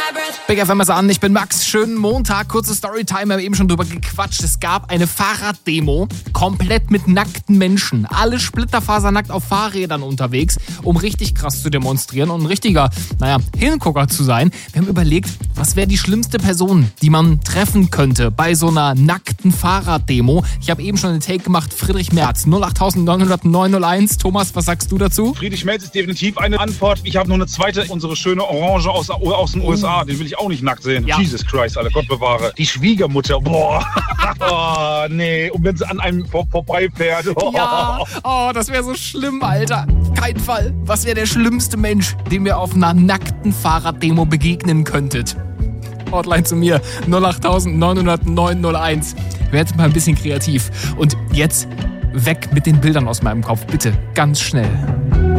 Big FM ist an, ich bin Max. Schönen Montag, kurze Storytime, wir haben eben schon drüber gequatscht. Es gab eine Fahrraddemo, komplett mit nackten Menschen. Alle splitterfasernackt auf Fahrrädern unterwegs, um richtig krass zu demonstrieren und ein richtiger, Hingucker zu sein. Wir haben überlegt, was wäre die schlimmste Person, die man treffen könnte bei so einer nackten Fahrraddemo. Ich habe eben schon einen Take gemacht, Friedrich Merz, 08900 901. Thomas, was sagst du dazu? Friedrich Merz ist definitiv eine Antwort. Ich habe noch eine zweite, unsere schöne Orange aus den USA. Den will ich auch nicht nackt sehen. Ja. Jesus Christ, Alter, Gott bewahre. Die Schwiegermutter, boah. Oh, nee. Und wenn sie an einem vorbeifährt. Oh. Ja, das wäre so schlimm, Alter. Kein Fall. Was wäre der schlimmste Mensch, dem ihr auf einer nackten Fahrraddemo begegnen könntet? Hotline zu mir, 08900 901. Werdet mal ein bisschen kreativ. Und jetzt weg mit den Bildern aus meinem Kopf. Bitte, ganz schnell.